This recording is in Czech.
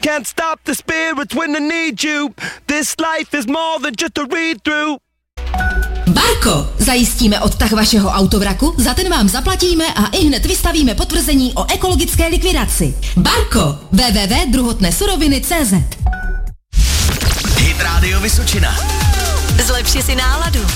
Can't stop the spirits when I need you. This life is more than just a read-through. Barko! Zajistíme odtah vašeho autovraku, za ten vám zaplatíme a ihned vystavíme potvrzení o ekologické likvidaci. Barko! www.druhotnesuroviny.cz Hit Radio Vysočina. Zlepši si náladu.